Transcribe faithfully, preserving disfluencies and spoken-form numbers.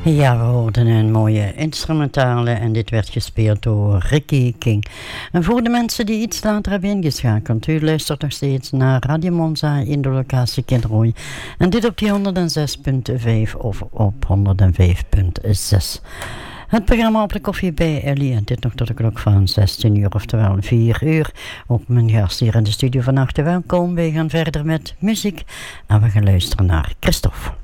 Ja, we hoorden een mooie instrumentale en dit werd gespeeld door Ricky King. En voor de mensen die iets later hebben ingeschakeld, u luistert nog steeds naar Radio Monza in de locatie Kinrooi. En dit op die honderdzes komma vijf of op honderdvijf komma zes. Het programma Op de Koffie bij Ellie en dit nog tot de klok van zestien uur, oftewel vier uur. Ook mijn gast hier in de studio vannacht, welkom. We gaan verder met muziek en we gaan luisteren naar Christophe.